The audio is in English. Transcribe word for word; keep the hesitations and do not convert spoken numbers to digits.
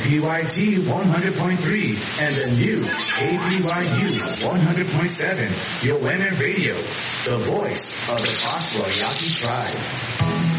P Y T one hundred point three and the new K B Y U one hundred point seven, Yoemen Radio, the voice of the Fossil Yaqui tribe.